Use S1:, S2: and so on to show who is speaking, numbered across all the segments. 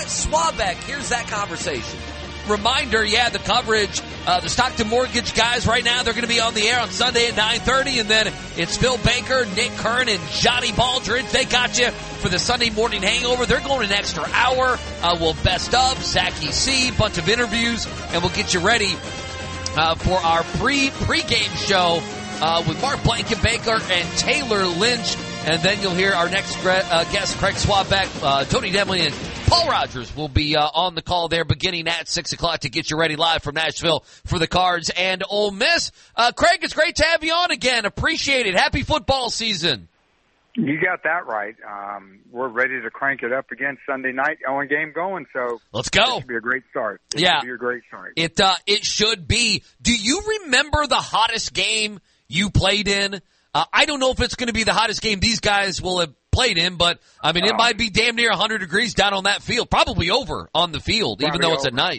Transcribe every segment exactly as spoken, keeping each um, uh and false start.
S1: Swabeck, here's that conversation. Reminder, yeah, the coverage, uh, the Stockton Mortgage guys right now, they're going to be on the air on Sunday at nine thirty, and then it's Phil Baker, Nick Kern, and Johnny Baldridge. They got you for the Sunday morning hangover. They're going an extra hour. Uh, we'll best of, Zachy C, bunch of interviews, and we'll get you ready uh, for our pre, pre-game show uh, with Mark Blankenbaker and Taylor Lynch. And then you'll hear our next uh, guest, Craig Swabeck, uh, Tony Demley, and Paul Rogers will be uh, on the call there beginning at six o'clock to get you ready live from Nashville for the Cards and Ole Miss. Uh, Craig, it's great to have you on again. Appreciate it. Happy football season.
S2: You got that right. Um, we're ready to crank it up again Sunday night. Only game going, so
S1: let's go.
S2: It should be a great start. It
S1: yeah.
S2: should be a great start.
S1: It, uh, it should be. Do you remember the hottest game you played in? Uh, I don't know if it's going to be the hottest game these guys will have played in, but, I mean, it
S2: uh,
S1: might be damn near one hundred degrees down on that field. Probably over on the field, even though it's
S2: over.
S1: at night.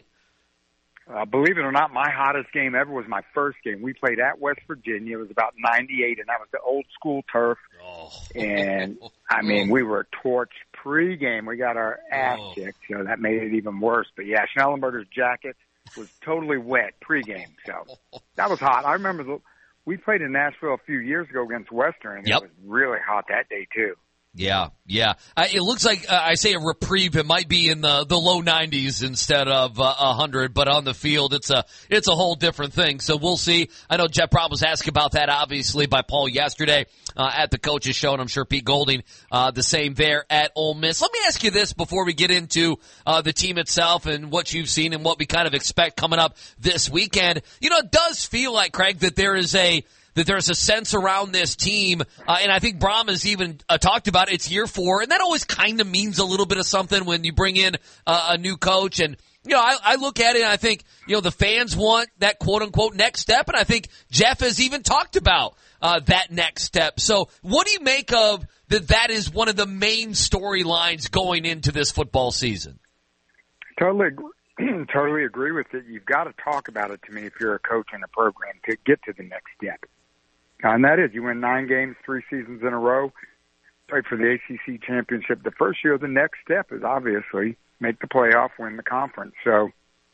S2: Uh, believe it or not, my hottest game ever was my first game. We played at West Virginia. It was about ninety-eight, and that was the old school turf.
S1: Oh.
S2: And, I mean, we were torched pregame. We got our ass
S1: Oh.
S2: kicked, so that made it even worse. But, yeah, Schnellenberger's jacket was totally wet pregame, so that was hot. I remember the – we played in Nashville a few years ago against Western, and
S1: yep.
S2: it was really hot that day, too.
S1: Yeah, yeah. Uh, it looks like, uh, I say a reprieve, it might be in the, the low nineties instead of uh, one hundred, but on the field, it's a it's a whole different thing. So we'll see. I know Jeff Brown was asked about that, obviously, by Paul yesterday uh, at the coaches show, and I'm sure Pete Golding uh, the same there at Ole Miss. Let me ask you this before we get into uh, the team itself and what you've seen and what we kind of expect coming up this weekend. You know, it does feel like, Craig, that there is a that there's a sense around this team, uh, and I think Brom has even uh, talked about it. It's year four, and that always kind of means a little bit of something when you bring in uh, a new coach. And, you know, I, I look at it and I think, you know, the fans want that quote-unquote next step, and I think Jeff has even talked about uh, that next step. So what do you make of that that is one of the main storylines going into this football season?
S2: Totally agree. Totally agree with it. You've got to talk about it to me if you're a coach in a program to get to the next step. And that is, you win nine games, three seasons in a row, fight for the A C C championship. The first year, the next step is obviously make the playoff, win the conference. So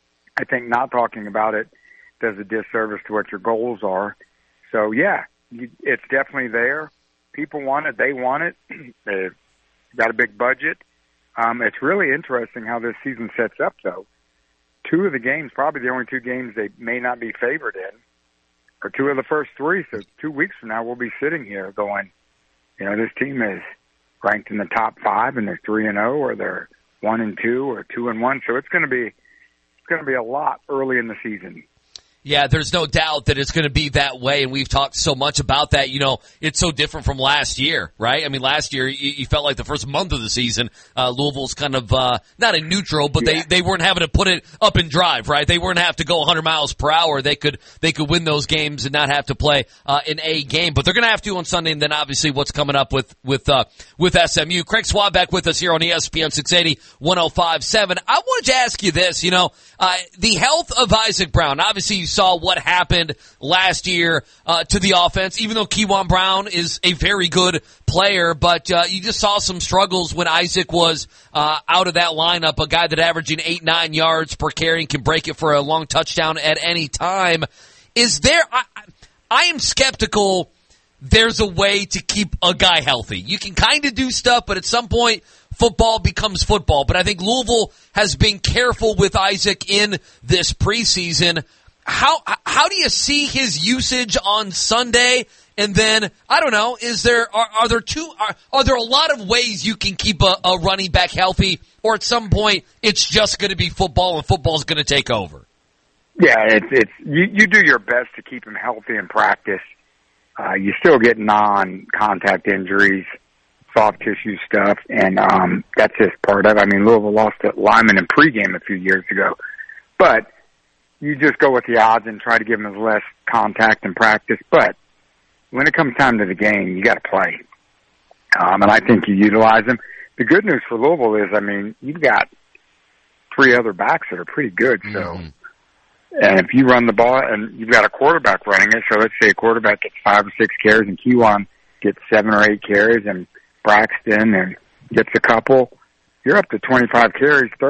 S2: I think not talking about it does a disservice to what your goals are. So, yeah, you, it's definitely there. People want it. They want it. They've got a big budget. Um, it's really interesting how this season sets up, though. Two of the games, probably the only two games they may not be favored in, or two of the first three. So two weeks from now, we'll be sitting here going, you know, this team is ranked in the top five, and they're three and zero, or they're one and two, or two and one. So it's going to be it's going to be a lot early in the season.
S1: Yeah, there's no doubt that it's going to be that way, and we've talked so much about that. You know, it's so different from last year, right? I mean, last year you, you felt like the first month of the season, uh, Louisville's kind of uh, not in neutral, but yeah. they they weren't having to put it up and drive, right? They weren't have to go one hundred miles per hour. They could they could win those games and not have to play uh, an A game, but they're going to have to on Sunday. And then obviously what's coming up with with uh, with S M U. Craig Swabeck with us here on E S P N six eighty, one oh five point seven. I wanted to ask you this. You know, uh, the health of Isaac Brown. Obviously, you saw what happened last year uh, to the offense, even though Kewan Brown is a very good player, but uh, you just saw some struggles when Isaac was uh, out of that lineup, a guy that averaging eight, nine yards per carry and can break it for a long touchdown at any time. Is there, I, I am skeptical there's a way to keep a guy healthy. You can kind of do stuff, but at some point, football becomes football. But I think Louisville has been careful with Isaac in this preseason. How how do you see his usage on Sunday? And then, I don't know, is there are, are there two are, are there a lot of ways you can keep a, a running back healthy, or at some point it's just going to be football and football's going to take over?
S2: Yeah, it's it's you, you do your best to keep him healthy in practice. Uh, you still get non-contact injuries, soft tissue stuff, and um, that's just part of it. I mean, Louisville lost to Lyman in pregame a few years ago, but you just go with the odds and try to give him as less contact in practice. But when it comes time to the game, you got to play. Um, and I think you utilize him. The good news for Louisville is, I mean, you've got three other backs that are pretty good. So, mm-hmm. And if you run the ball and you've got a quarterback running it, so let's say a quarterback gets five or six carries and Kewan gets seven or eight carries and Braxton and gets a couple, you're up to twenty-five carries,